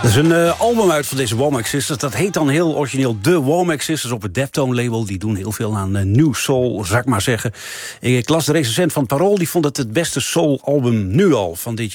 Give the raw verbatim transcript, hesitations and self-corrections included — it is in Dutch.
Er is een uh, album uit van deze Womack Sisters. Dat heet dan heel origineel The Womack Sisters op het Deftone label. Die doen heel veel aan uh, new soul, zou ik maar zeggen. Ik las de recensent van Parool, die vond het het beste soul album nu al van dit jaar.